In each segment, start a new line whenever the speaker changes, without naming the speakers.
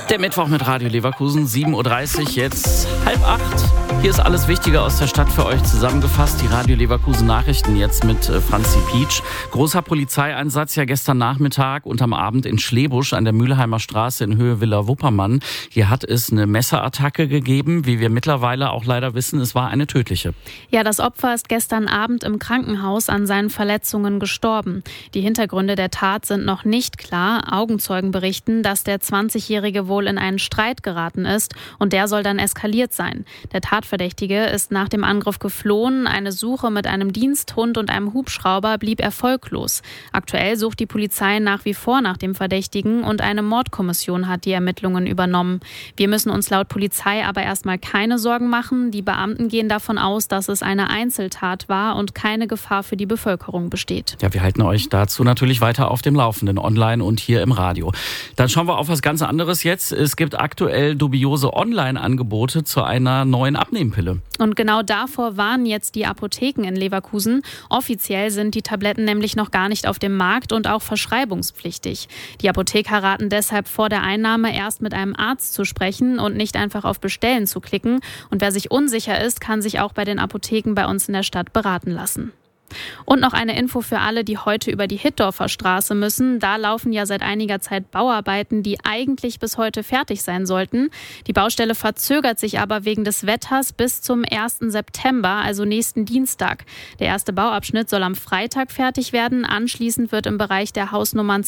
Der Mittwoch mit Radio Leverkusen, 7.30 Uhr, jetzt 7:30. Hier ist alles Wichtige aus der Stadt für euch zusammengefasst. Die Radio Leverkusen Nachrichten jetzt mit Franzi Pietsch. Großer Polizeieinsatz ja gestern Nachmittag und am Abend in Schlebusch an der Mülheimer Straße in Höhe Villa Wuppermann. Hier hat es eine Messerattacke gegeben. Wie wir mittlerweile auch leider wissen, es war eine tödliche.
Ja, das Opfer ist gestern Abend im Krankenhaus an seinen Verletzungen gestorben. Die Hintergründe der Tat sind noch nicht klar. Augenzeugen berichten, dass der 20-Jährige wohl in einen Streit geraten ist und der soll dann eskaliert sein. Der Tatverdächtige ist nach dem Angriff geflohen. Eine Suche mit einem Diensthund und einem Hubschrauber blieb erfolglos. Aktuell sucht die Polizei nach wie vor nach dem Verdächtigen und eine Mordkommission hat die Ermittlungen übernommen. Wir müssen uns laut Polizei aber erstmal keine Sorgen machen. Die Beamten gehen davon aus, dass es eine Einzeltat war und keine Gefahr für die Bevölkerung besteht.
Ja, wir halten euch dazu natürlich weiter auf dem Laufenden, online und hier im Radio. Dann schauen wir auf was ganz anderes jetzt. Es gibt aktuell dubiose Online-Angebote zu einer neuen Abnehmpille.
Und genau davor warnen jetzt die Apotheken in Leverkusen. Offiziell sind die Tabletten nämlich noch gar nicht auf dem Markt und auch verschreibungspflichtig. Die Apotheker raten deshalb vor der Einnahme erst mit einem Arzt zu sprechen und nicht einfach auf Bestellen zu klicken. Und wer sich unsicher ist, kann sich auch bei den Apotheken bei uns in der Stadt beraten lassen. Und noch eine Info für alle, die heute über die Hittorfer Straße müssen. Da laufen ja seit einiger Zeit Bauarbeiten, die eigentlich bis heute fertig sein sollten. Die Baustelle verzögert sich aber wegen des Wetters bis zum 1. September, also nächsten Dienstag. Der erste Bauabschnitt soll am Freitag fertig werden. Anschließend wird im Bereich der Hausnummern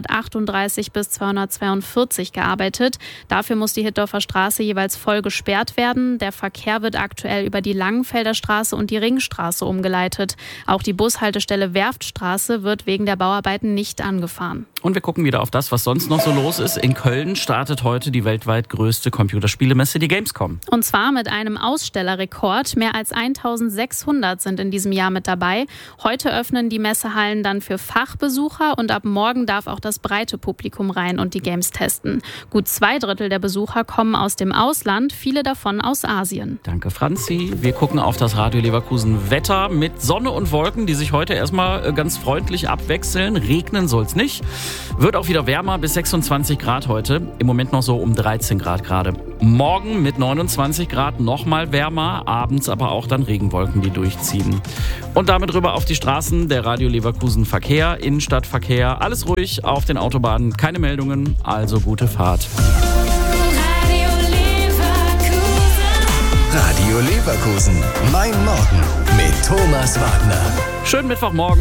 238 bis 242 gearbeitet. Dafür muss die Hittorfer Straße jeweils voll gesperrt werden. Der Verkehr wird aktuell über die Langenfelder Straße und die Ringstraße umgeleitet. Auch die Bushaltestelle Werftstraße wird wegen der Bauarbeiten nicht angefahren.
Und wir gucken wieder auf das, was sonst noch so los ist. In Köln startet heute die weltweit größte Computerspielemesse, die Gamescom.
Und zwar mit einem Ausstellerrekord. Mehr als 1600 sind in diesem Jahr mit dabei. Heute öffnen die Messehallen dann für Fachbesucher und ab morgen darf auch das breite Publikum rein und die Games testen. Gut 2/3 der Besucher kommen aus dem Ausland, viele davon aus Asien.
Danke, Franzi. Wir gucken auf das Radio Leverkusen Wetter mit Sonne und Wolken, die sich heute erstmal ganz freundlich abwechseln. Regnen soll es nicht. Wird auch wieder wärmer, bis 26 Grad heute. Im Moment noch so um 13 Grad gerade. Morgen mit 29 Grad nochmal wärmer. Abends aber auch dann Regenwolken, die durchziehen. Und damit rüber auf die Straßen. Der Radio Leverkusen Verkehr, Innenstadtverkehr. Alles ruhig auf den Autobahnen. Keine Meldungen, also gute Fahrt.
Radio Leverkusen. Mein Morgen mit Thomas Wagner.
Schönen Mittwochmorgen.